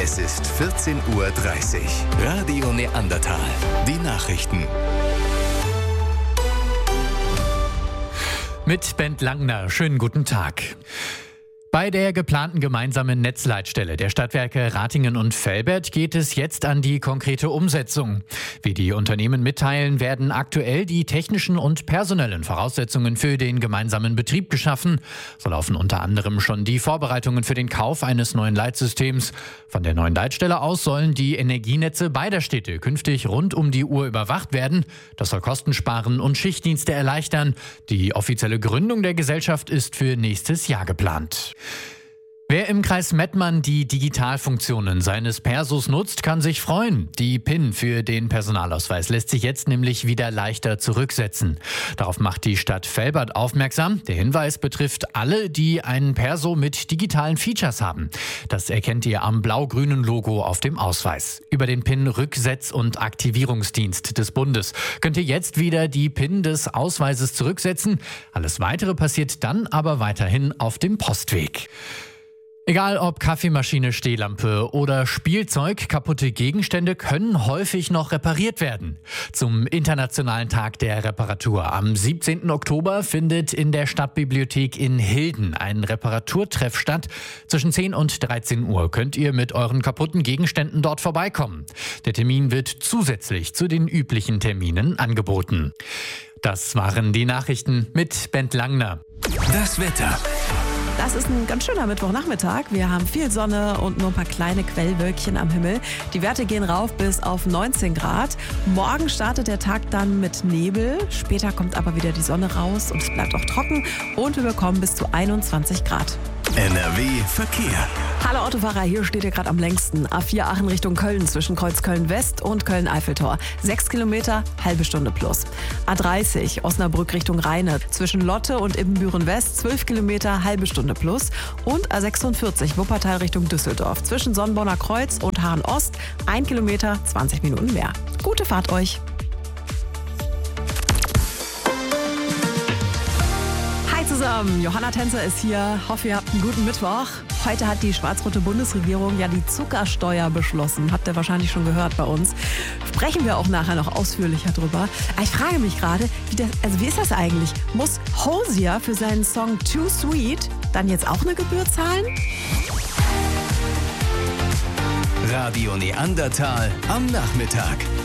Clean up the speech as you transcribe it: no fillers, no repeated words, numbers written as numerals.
Es ist 14:30 Uhr. Radio Neandertal. Die Nachrichten. Mit Bent Langner. Schönen guten Tag. Bei der geplanten gemeinsamen Netzleitstelle der Stadtwerke Ratingen und Velbert geht es jetzt an die konkrete Umsetzung. Wie die Unternehmen mitteilen, werden aktuell die technischen und personellen Voraussetzungen für den gemeinsamen Betrieb geschaffen. So laufen unter anderem schon die Vorbereitungen für den Kauf eines neuen Leitsystems. Von der neuen Leitstelle aus sollen die Energienetze beider Städte künftig rund um die Uhr überwacht werden. Das soll Kosten sparen und Schichtdienste erleichtern. Die offizielle Gründung der Gesellschaft ist für nächstes Jahr geplant. Wer im Kreis Mettmann die Digitalfunktionen seines Persos nutzt, kann sich freuen. Die PIN für den Personalausweis lässt sich jetzt nämlich wieder leichter zurücksetzen. Darauf macht die Stadt Velbert aufmerksam. Der Hinweis betrifft alle, die einen Perso mit digitalen Features haben. Das erkennt ihr am blau-grünen Logo auf dem Ausweis. Über den PIN-Rücksetz- und Aktivierungsdienst des Bundes könnt ihr jetzt wieder die PIN des Ausweises zurücksetzen. Alles Weitere passiert dann aber weiterhin auf dem Postweg. Egal ob Kaffeemaschine, Stehlampe oder Spielzeug, kaputte Gegenstände können häufig noch repariert werden. Zum Internationalen Tag der Reparatur am 17. Oktober findet in der Stadtbibliothek in Hilden ein Reparaturtreff statt. Zwischen 10 und 13 Uhr könnt ihr mit euren kaputten Gegenständen dort vorbeikommen. Der Termin wird zusätzlich zu den üblichen Terminen angeboten. Das waren die Nachrichten mit Bent Langner. Das Wetter. Das ist ein ganz schöner Mittwochnachmittag. Wir haben viel Sonne und nur ein paar kleine Quellwölkchen am Himmel. Die Werte gehen rauf bis auf 19 Grad. Morgen startet der Tag dann mit Nebel. Später kommt aber wieder die Sonne raus und es bleibt auch trocken. Und wir bekommen bis zu 21 Grad. NRW Verkehr. Hallo Autofahrer, hier steht ihr gerade am längsten. A4 Aachen Richtung Köln zwischen Kreuz Köln-West und Köln-Eiffeltor. 6 Kilometer, halbe Stunde plus. A30 Osnabrück Richtung Rheine zwischen Lotte und Ibbenbüren-West. 12 Kilometer, halbe Stunde plus. Und A46 Wuppertal Richtung Düsseldorf zwischen Sonnenborner Kreuz und Hahn-Ost. 1 Kilometer, 20 Minuten mehr. Gute Fahrt euch. Hi zusammen, Johanna Tänzer ist hier. Hoffe, ihr habt einen guten Mittwoch. Heute hat die schwarz-rote Bundesregierung ja die Zuckersteuer beschlossen. Habt ihr wahrscheinlich schon gehört bei uns. Sprechen wir auch nachher noch ausführlicher drüber. Aber ich frage mich gerade, wie ist das eigentlich? Muss Hosier für seinen Song Too Sweet dann jetzt auch eine Gebühr zahlen? Radio Neandertal am Nachmittag.